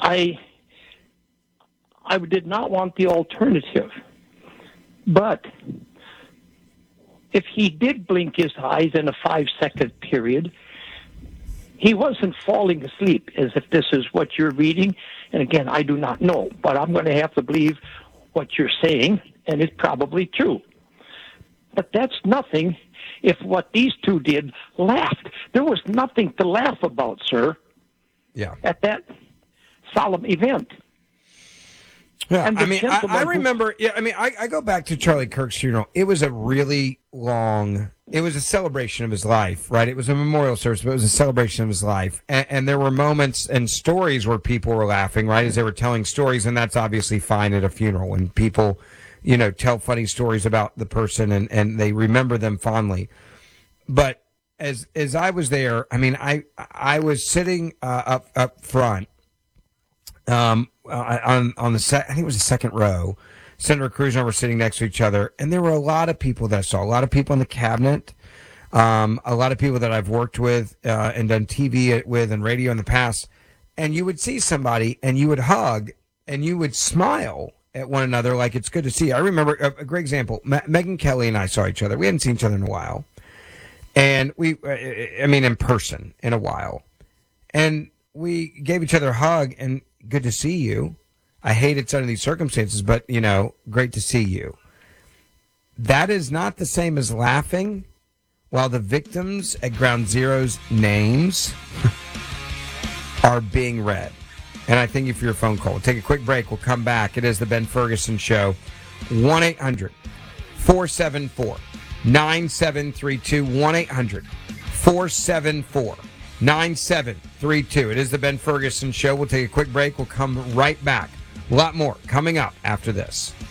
I did not want the alternative. But if he did blink his eyes in a 5-second period, he wasn't falling asleep, as if this is what you're reading. And again, I do not know, but I'm going to have to believe what you're saying, and it's probably true. But that's nothing if what these two did laughed. There was nothing to laugh about, sir, at that solemn event. Yeah, I mean, I remember, I go back to Charlie Kirk's funeral. It was a really long, it was a celebration of his life, right? It was a memorial service, but it was a celebration of his life. And there were moments and stories where people were laughing, right, as they were telling stories, and that's obviously fine at a funeral when people, tell funny stories about the person and they remember them fondly. But as I was there, I mean, I was sitting up front, on the I think it was the second row. Senator Cruz and I were sitting next to each other, and there were a lot of people that I saw. A lot of people in the cabinet, a lot of people that I've worked with and done TV with and radio in the past. And you would see somebody, and you would hug, and you would smile at one another like it's good to see you. I remember a great example. Megyn Kelly and I saw each other. We hadn't seen each other in a while, and in person in a while, and we gave each other a hug and. Good to see you. I hate it's under these circumstances, but, great to see you. That is not the same as laughing while the victims at Ground Zero's names are being read. And I thank you for your phone call. We'll take a quick break. We'll come back. It is the Ben Ferguson Show. 1-800-474-9732. 1-800-474-9732. It is the Ben Ferguson Show. We'll take a quick break. We'll come right back. A lot more coming up after this.